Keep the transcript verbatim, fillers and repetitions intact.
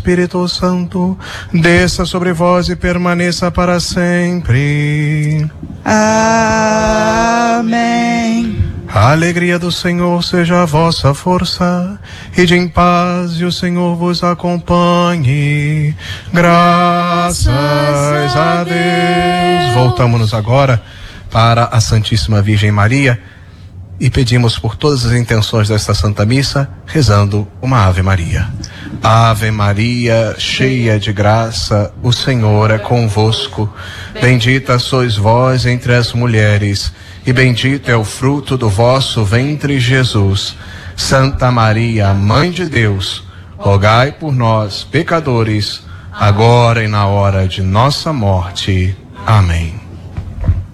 Espírito Santo, desça sobre vós e permaneça para sempre. Amém. A alegria do Senhor seja a vossa força, e de em paz e o Senhor vos acompanhe. Graças a Deus. Voltamos agora para a Santíssima Virgem Maria e pedimos por todas as intenções desta Santa Missa, rezando uma Ave Maria. Ave Maria, cheia de graça, o Senhor é convosco. Bendita sois vós entre as mulheres, e bendito é o fruto do vosso ventre, Jesus. Santa Maria, Mãe de Deus, rogai por nós, pecadores, agora e na hora de nossa morte. Amém.